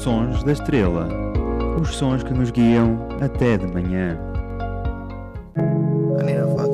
Sons da Estrela. Os sons que nos guiam até de manhã. I need a fucking